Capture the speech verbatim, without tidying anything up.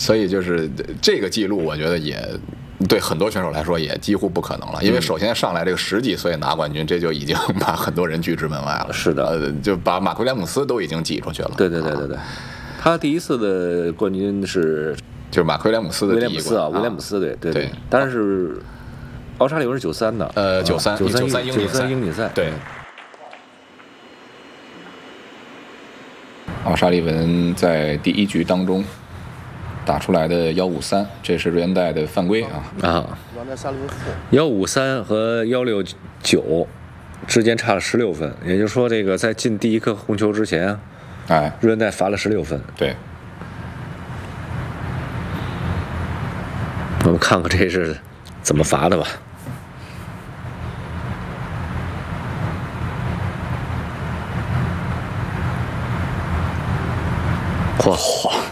所以就是这个记录，我觉得也对很多选手来说也几乎不可能了，因为首先上来这个十几岁拿冠军，这就已经把很多人拒之门外了。 是的， 呃，就把马奎廉姆斯都已经挤出去了。 对对对对对，他第一次的冠军是就是马奎廉姆斯的威第一冠廉姆斯啊，威廉姆斯对对对， 但是奥沙利文是九三的， 呃，九三九三三九三英锦赛， 对。奥沙利文在第一局当中打出来的幺五三，这是瑞恩戴的犯规啊啊！幺五三和幺六九之间差了十六分，也就是说，这个在进第一颗红球之前， 哎， 瑞恩戴罚了十六分。 对， 我们看看这是怎么罚的吧。嚯！